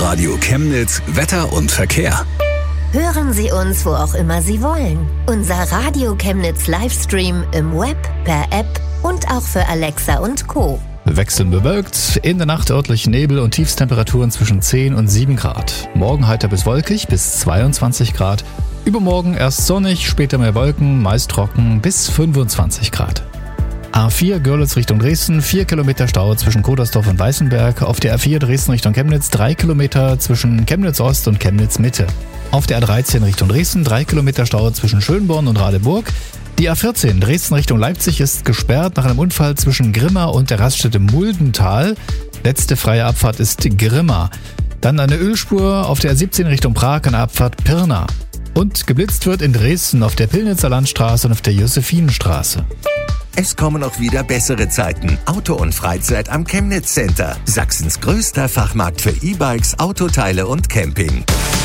Radio Chemnitz Wetter und Verkehr. Hören Sie uns, wo auch immer Sie wollen. Unser Radio Chemnitz Livestream im Web, per App und auch für Alexa und Co. Wechselnd bewölkt, in der Nacht örtlich Nebel und Tiefstemperaturen zwischen 10 und 7 Grad. Morgen heiter bis wolkig bis 22 Grad. Übermorgen erst sonnig, später mehr Wolken, meist trocken bis 25 Grad. A4 Görlitz Richtung Dresden, 4 Kilometer Stau zwischen Kodersdorf und Weißenberg. Auf der A4 Dresden Richtung Chemnitz, 3 Kilometer zwischen Chemnitz Ost und Chemnitz Mitte. Auf der A13 Richtung Dresden, 3 Kilometer Stau zwischen Schönborn und Radeburg. Die A14 Dresden Richtung Leipzig ist gesperrt nach einem Unfall zwischen Grimma und der Raststätte Muldental. Letzte freie Abfahrt ist Grimma. Dann eine Ölspur auf der A17 Richtung Prag an der Abfahrt Pirna. Und geblitzt wird in Dresden auf der Pillnitzer Landstraße und auf der Josephinenstraße. Es kommen auch wieder bessere Zeiten. Auto und Freizeit am Chemnitz Center. Sachsens größter Fachmarkt für E-Bikes, Autoteile und Camping.